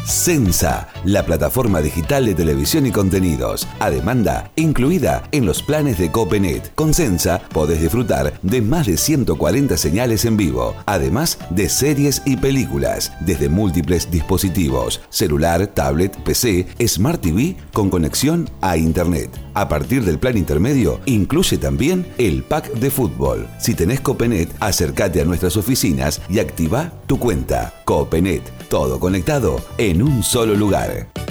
Sensa, la plataforma digital de televisión y contenidos, a demanda incluida en los planes de Copenet. Con Sensa podés disfrutar de más de 140 señales en vivo, además de series y películas, desde múltiples dispositivos, celular, tablet, PC, Smart TV con conexión a Internet. A partir del plan intermedio, incluye también el pack de fútbol. Si tenés Copenet, acércate a nuestras oficinas y activa tu cuenta. Copenet, todo conectado en un solo lugar.